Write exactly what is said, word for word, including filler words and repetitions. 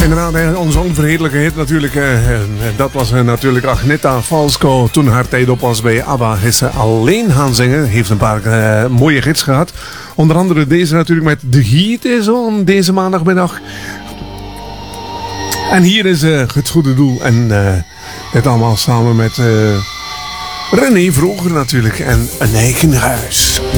Inderdaad, onze onvergetelijke hit natuurlijk. Eh, dat was eh, natuurlijk Agneta Falsko. Toen haar tijd op was bij ABBA is ze alleen gaan zingen. Heeft een paar eh, mooie hits gehad. Onder andere deze natuurlijk met De Giet zo deze maandagmiddag. En hier is uh, Het Goede Doel. En uh, dit allemaal samen met uh, René Vroger natuurlijk. En Een Eigen Huis.